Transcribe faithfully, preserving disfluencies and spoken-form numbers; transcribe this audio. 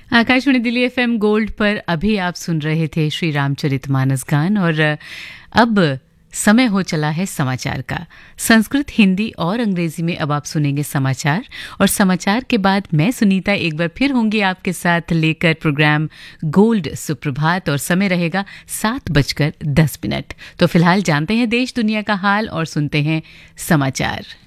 Akashvani Delhi FM gold पर अभी आप सुन रहे थे श्री रामचरितमानस गान और अब समय हो चला है समाचार का। संस्कृत, हिंदी और अंग्रेजी में अब आप सुनेंगे समाचार और समाचार के बाद मैं सुनीता एक बार फिर होंगी आपके साथ लेकर प्रोग्राम गोल्ड सुप्रभात और समय रहेगा सात बजकर दस मिनट। तो फिलहाल जानते हैं देश दुनिया का हाल और सुनते हैं समाचार।